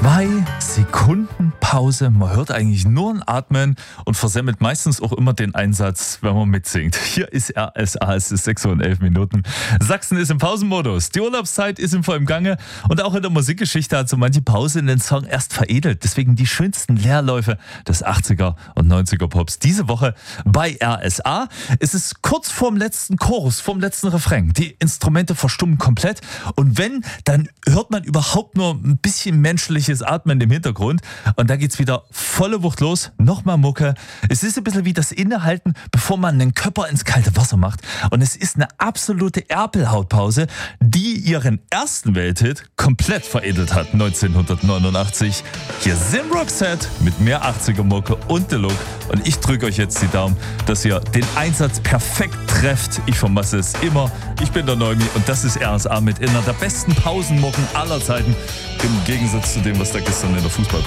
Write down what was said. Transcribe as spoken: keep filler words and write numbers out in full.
Zwei Sekunden Pause. Man hört eigentlich nur ein Atmen und versemmelt meistens auch immer den Einsatz, wenn man mitsingt. Hier ist R S A, es ist sechs Uhr und elf Minuten. Sachsen ist im Pausenmodus. Die Urlaubszeit ist im vollen Gange und auch in der Musikgeschichte hat so manche Pause in den Song erst veredelt. Deswegen die schönsten Leerläufe des achtziger und neunziger Pops. Diese Woche bei R S A. Es ist kurz vorm letzten Chorus, vorm letzten Refrain. Die Instrumente verstummen komplett und wenn, dann hört man überhaupt nur ein bisschen menschliches Atmen im Hintergrund und da geht's wieder volle Wucht los. Nochmal Mucke. Es ist ein bisschen wie das Innehalten, bevor man einen Körper ins kalte Wasser macht und es ist eine absolute Erpelhautpause, die ihren ersten Welthit komplett veredelt hat, neunzehnhundertneunundachtzig. Hier sind Roxette mit mehr achtziger Mucke und The Look und ich drücke euch jetzt die Daumen, dass ihr den Einsatz perfekt trefft. Ich vermasse es immer. Ich bin der Neumi und das ist R S A mit einer der besten Pausenmucken aller Zeiten, im Gegensatz zu dem, was da gestern in der Fußball